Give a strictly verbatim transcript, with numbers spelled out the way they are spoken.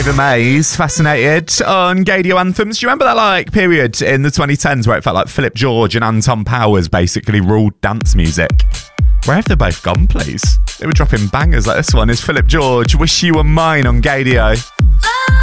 David Mays, Fascinated on Gaydio Anthems. Do you remember that like period in the twenty tens where it felt like Philip George and Anton Powers basically ruled dance music? Where have they both gone, please? They were dropping bangers like this one. Is Philip George, Wish You Were Mine on Gaydio.